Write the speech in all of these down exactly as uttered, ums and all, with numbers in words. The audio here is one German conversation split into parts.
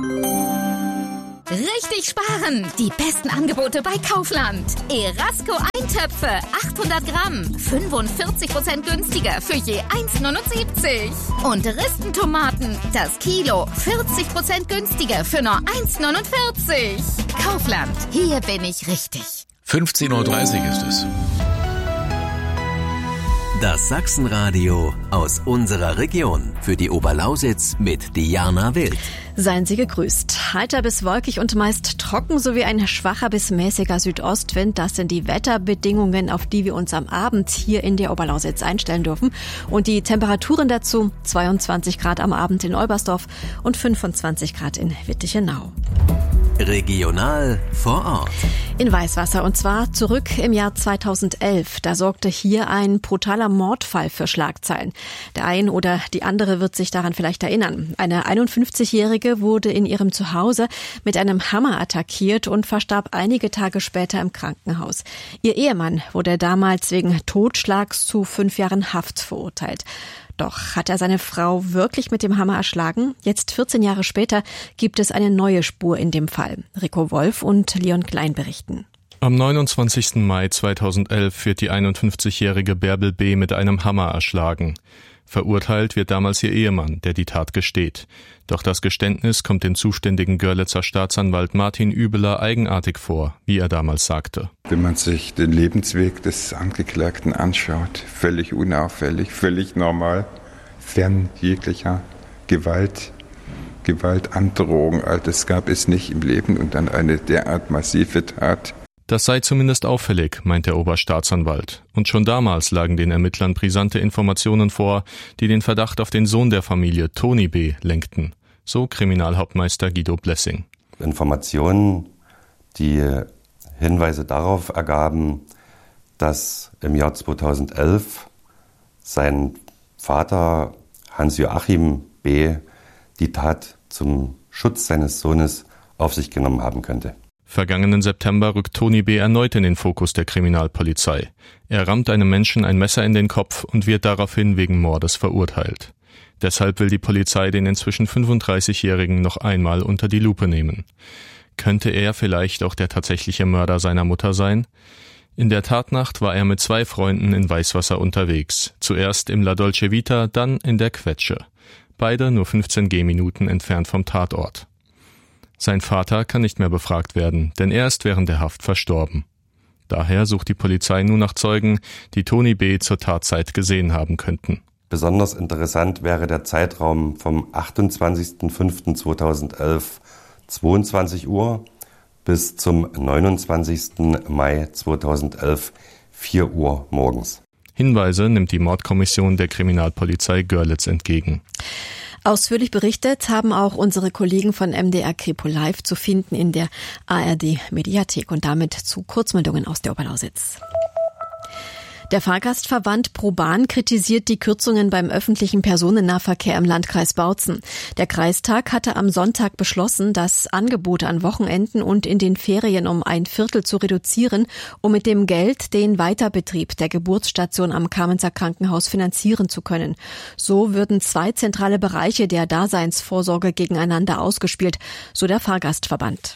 Richtig sparen! Die besten Angebote bei Kaufland. Erasco Eintöpfe, achthundert Gramm, fünfundvierzig Prozent günstiger für je eins Komma neunundsiebzig. Und Ristentomaten, das Kilo, vierzig Prozent günstiger für nur eins Komma neunundvierzig. Kaufland, hier bin ich richtig. fünfzehn Uhr dreißig ist es. Das Sachsenradio aus unserer Region. Für die Oberlausitz mit Diana Wild. Seien Sie gegrüßt. Heiter bis wolkig und meist trocken sowie ein schwacher bis mäßiger Südostwind. Das sind die Wetterbedingungen, auf die wir uns am Abend hier in der Oberlausitz einstellen dürfen. Und die Temperaturen dazu: zweiundzwanzig Grad am Abend in Olbersdorf und fünfundzwanzig Grad in Wittichenau. Regional vor Ort. In Weißwasser, und zwar zurück im Jahr zweitausendelf. Da sorgte hier ein brutaler Mordfall für Schlagzeilen. Der ein oder die andere wird sich daran vielleicht erinnern. Eine einundfünfzigjährige wurde in ihrem Zuhause mit einem Hammer attackiert und verstarb einige Tage später im Krankenhaus. Ihr Ehemann wurde damals wegen Totschlags zu fünf Jahren Haft verurteilt. Doch hat er seine Frau wirklich mit dem Hammer erschlagen? Jetzt, vierzehn Jahre später, gibt es eine neue Spur in dem Fall. Rico Wolf und Leon Klein berichten. Am neunundzwanzigsten Mai zweitausendelf wird die einundfünfzigjährige Bärbel B. mit einem Hammer erschlagen. Verurteilt wird damals ihr Ehemann, der die Tat gesteht. Doch das Geständnis kommt dem zuständigen Görlitzer Staatsanwalt Martin Übeler eigenartig vor, wie er damals sagte. Wenn man sich den Lebensweg des Angeklagten anschaut, völlig unauffällig, völlig normal, fern jeglicher Gewalt, Gewaltandrohung, all das gab es nicht im Leben, und dann eine derart massive Tat. Das sei zumindest auffällig, meint der Oberstaatsanwalt. Und schon damals lagen den Ermittlern brisante Informationen vor, die den Verdacht auf den Sohn der Familie, Toni B., lenkten. So Kriminalhauptmeister Guido Blessing. Informationen, die Hinweise darauf ergaben, dass im Jahr zweitausendelf sein Vater Hans-Joachim B. die Tat zum Schutz seines Sohnes auf sich genommen haben könnte. Vergangenen September rückt Toni B. erneut in den Fokus der Kriminalpolizei. Er rammt einem Menschen ein Messer in den Kopf und wird daraufhin wegen Mordes verurteilt. Deshalb will die Polizei den inzwischen fünfunddreißigjährigen noch einmal unter die Lupe nehmen. Könnte er vielleicht auch der tatsächliche Mörder seiner Mutter sein? In der Tatnacht war er mit zwei Freunden in Weißwasser unterwegs. Zuerst im La Dolce Vita, dann in der Quetsche. Beide nur fünfzehn Gehminuten entfernt vom Tatort. Sein Vater kann nicht mehr befragt werden, denn er ist während der Haft verstorben. Daher sucht die Polizei nun nach Zeugen, die Toni B. zur Tatzeit gesehen haben könnten. Besonders interessant wäre der Zeitraum vom achtundzwanzigsten fünften zweitausendelf, zweiundzwanzig Uhr, bis zum neunundzwanzigsten Mai zweitausendelf, vier Uhr morgens. Hinweise nimmt die Mordkommission der Kriminalpolizei Görlitz entgegen. Ausführlich berichtet haben auch unsere Kollegen von M D R Kripo Live, zu finden in der A R D-Mediathek, und damit zu Kurzmeldungen aus der Oberlausitz. Der Fahrgastverband ProBahn kritisiert die Kürzungen beim öffentlichen Personennahverkehr im Landkreis Bautzen. Der Kreistag hatte am Sonntag beschlossen, das Angebot an Wochenenden und in den Ferien um ein Viertel zu reduzieren, um mit dem Geld den Weiterbetrieb der Geburtsstation am Kamenzer Krankenhaus finanzieren zu können. So würden zwei zentrale Bereiche der Daseinsvorsorge gegeneinander ausgespielt, so der Fahrgastverband.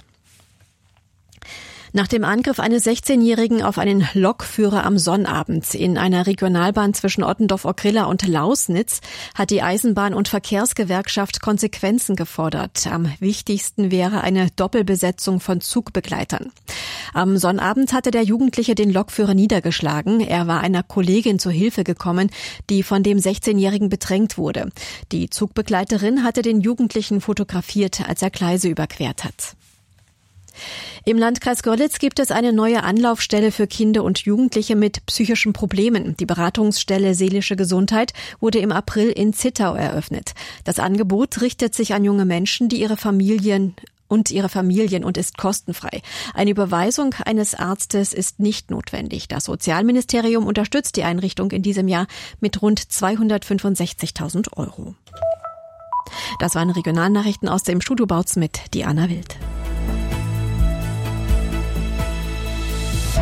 Nach dem Angriff eines sechzehnjährigen auf einen Lokführer am Sonnabend in einer Regionalbahn zwischen Ottendorf-Okrilla und Lausnitz hat die Eisenbahn- und Verkehrsgewerkschaft Konsequenzen gefordert. Am wichtigsten wäre eine Doppelbesetzung von Zugbegleitern. Am Sonnabend hatte der Jugendliche den Lokführer niedergeschlagen. Er war einer Kollegin zur Hilfe gekommen, die von dem sechzehnjährigen bedrängt wurde. Die Zugbegleiterin hatte den Jugendlichen fotografiert, als er Gleise überquert hat. Im Landkreis Görlitz gibt es eine neue Anlaufstelle für Kinder und Jugendliche mit psychischen Problemen. Die Beratungsstelle Seelische Gesundheit wurde im April in Zittau eröffnet. Das Angebot richtet sich an junge Menschen, die ihre Familien und ihre Familien und ist kostenfrei. Eine Überweisung eines Arztes ist nicht notwendig. Das Sozialministerium unterstützt die Einrichtung in diesem Jahr mit rund zweihundertfünfundsechzigtausend Euro. Das waren Regionalnachrichten aus dem Studio Bautzen mit Diana Wild.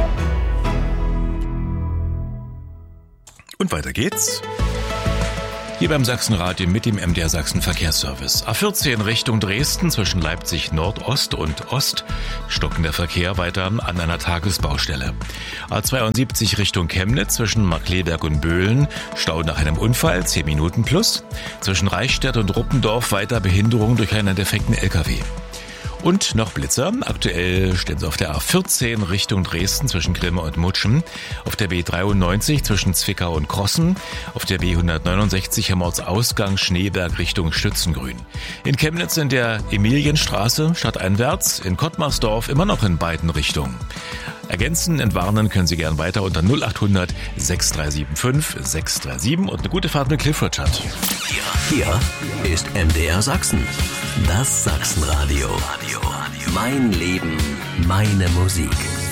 Und weiter geht's. Hier beim Sachsenradio mit dem M D R Sachsen Verkehrsservice. A vierzehn Richtung Dresden zwischen Leipzig Nordost und Ost. Stockender Verkehr weiter an einer Tagesbaustelle. A zweiundsiebzig Richtung Chemnitz zwischen Markkleeberg und Böhlen. Stau nach einem Unfall, zehn Minuten plus. Zwischen Reichstätt und Ruppendorf weiter Behinderung durch einen defekten L K W. Und noch Blitzer. Aktuell stehen sie auf der A vierzehn Richtung Dresden zwischen Grimme und Mutschen, auf der B dreiundneunzig zwischen Zwickau und Krossen, auf der B hundertneunundsechzig am Ortsausgang Schneeberg Richtung Stützengrün. In Chemnitz in der Emilienstraße stadteinwärts, in Kottmarsdorf immer noch in beiden Richtungen. Ergänzen, entwarnen können Sie gern weiter unter null acht hundert sechs drei sieben fünf sechs drei sieben und eine gute Fahrt mit Clifford hat. Hier ist M D R Sachsen. Das Sachsenradio. Mein Leben, meine Musik.